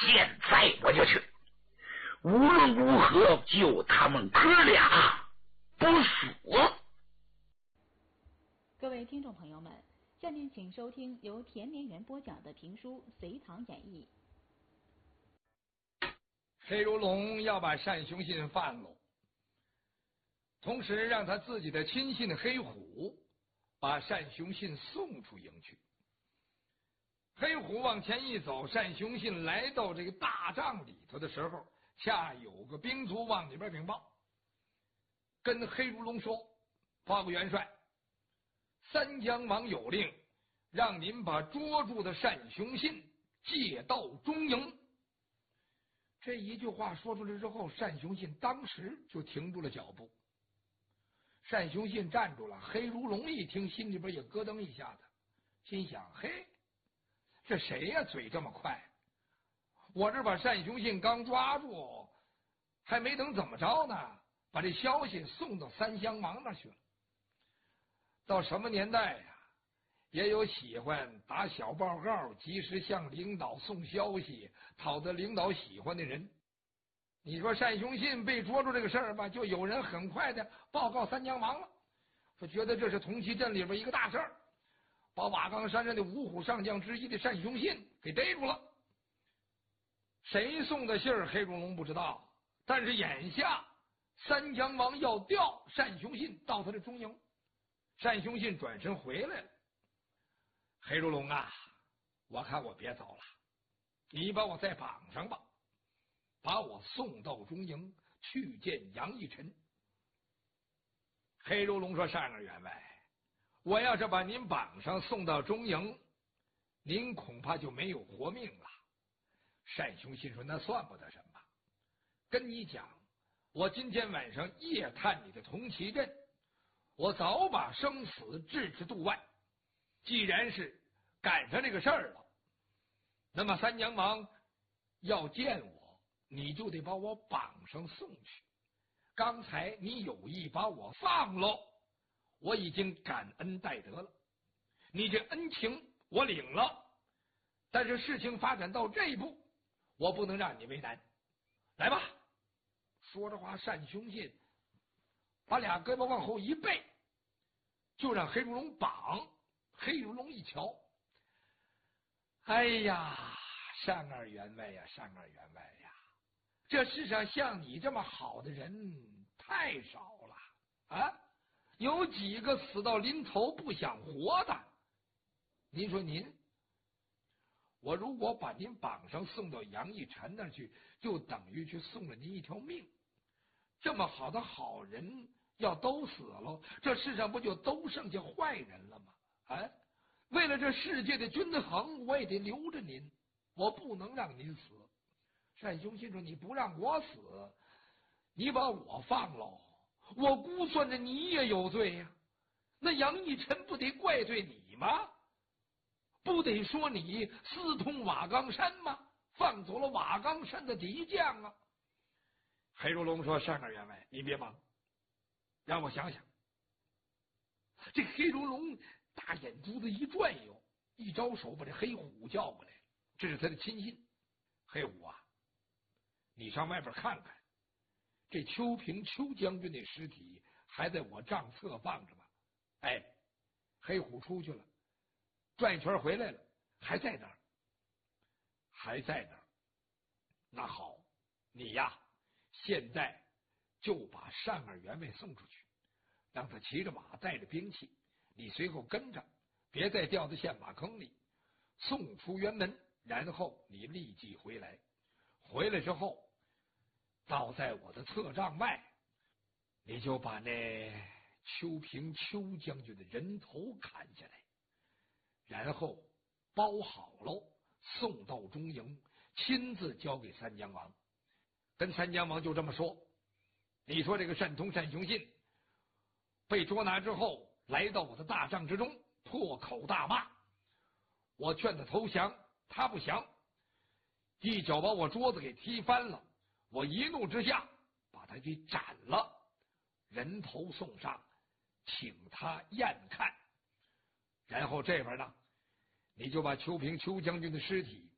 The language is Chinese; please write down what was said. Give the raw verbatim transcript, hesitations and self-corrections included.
现在我就去，无论如何救他们哥俩不死。 各位听众朋友们，下面请收听由田连元播讲的评书《隋唐演义》。 黑如龙要把单雄信放了，同时让他自己的亲信黑虎把单雄信送出营去。黑虎往前一走，单雄信来到这个大帐里头的时候，恰有个兵卒往里边禀报，跟黑如龙说：报告元帅，三江王有令，让您把捉住的单雄信借到中营。这一句话说出来之后，单雄信当时就停住了脚步。单雄信站住了，黑如龙一听，心里边也咯噔一下子，心想：嘿，这谁呀、啊？嘴这么快！我这把单雄信刚抓住，还没等怎么着呢，把这消息送到三襄王那去了。到什么年代呀、啊？也有喜欢打小报告，及时向领导送消息，讨得领导喜欢的人。你说单雄信被捉住这个事儿吧，就有人很快的报告三江王了，说觉得这是同溪镇里边一个大事儿，把瓦岗山上的五虎上将之一的单雄信给逮住了。谁送的信儿，黑如龙不知道，但是眼下三江王要调单雄信到他的中营，单雄信转身回来了。黑如龙啊，我看我别走了，你把我再绑上吧，把我送到中营去见杨义臣。黑如龙说：单儿员外，我要是把您绑上送到中营，您恐怕就没有活命了。单雄信说：那算不得什么，跟你讲，我今天晚上夜探你的同旗镇，我早把生死置之度外，既然是赶上这个事儿了，那么三江王要见我，你就得把我绑上送去。刚才你有意把我放了，我已经感恩戴德了，你这恩情我领了，但是事情发展到这一步，我不能让你为难。来吧！说着话，单雄信把俩胳膊往后一背，就让黑如龙绑。黑如龙一瞧，哎呀，单二员外呀，单二员外呀，这世上像你这么好的人太少了啊！有几个死到临头不想活的？您说您，我如果把您绑上送到杨义臣那儿去，就等于去送了您一条命。这么好的好人要都死了，这世上不就都剩下坏人了吗？啊，为了这世界的均衡，我也得留着您，我不能让您死。单雄信说：你不让我死，你把我放喽，我估算着你也有罪呀、啊。那杨义臣不得怪罪你吗？不得说你私通瓦岗山吗？放走了瓦岗山的敌将啊！黑如龙说：单二员外，你别忙，让我想想。这黑如龙大眼珠子一转悠，一招手把这黑虎叫过来，这是他的亲信。黑虎啊，你上外边看看，这邱平邱将军的尸体还在我帐侧放着吗？哎，黑虎出去了，转一圈回来了，还在那儿，还在那儿。那好，你呀，现在就把单二员外送出去，让他骑着马，带着兵器，你随后跟着，别再掉在陷马坑里，送出辕门，然后你立即回来。回来之后，倒在我的侧帐外，你就把那邱平邱将军的人头砍下来，然后包好喽，送到中营，亲自交给三江王。跟三江王就这么说，你说这个单通单雄信被捉拿之后，来到我的大帐之中，破口大骂，我劝他投降，他不降，一脚把我桌子给踢翻了，我一怒之下把他给斩了，人头送上，请他验看。然后这边呢，你就把邱平邱将军的尸体